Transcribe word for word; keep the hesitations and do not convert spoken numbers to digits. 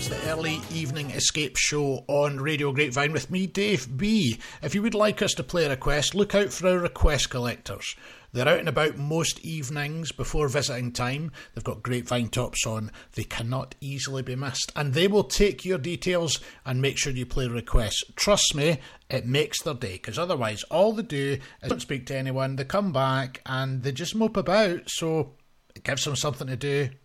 is the early evening escape show on Radio Grapevine with me, Dave B. If you would like us to play a request, look out for our request collectors. They're out and about most evenings before visiting time. They've got Grapevine tops on. They cannot easily be missed. And they will take your details and make sure you play requests. Trust me, it makes their day, because otherwise all they do is don't speak to anyone. They come back and they just mope about. So it gives them something to do.